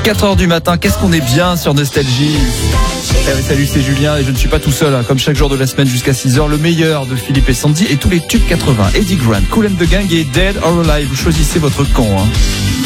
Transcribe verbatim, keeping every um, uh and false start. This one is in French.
quatre heures du matin, qu'est-ce qu'on est bien sur Nostalgie. Eh ouais, salut, c'est Julien et je ne suis pas tout seul, hein, comme chaque jour de la semaine jusqu'à six heures, le meilleur de Philippe et Sandy et tous les tubes quatre-vingts. Eddie Grant, Kool and the Gang et Dead or Alive, vous choisissez votre camp. Hein.